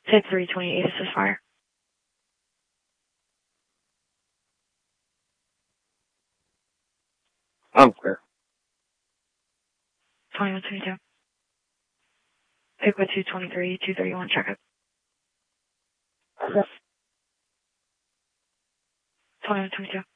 Pit 328 assist fire. I'm clear. 2122. Pickwood 223, 231, check it. Okay. 2122.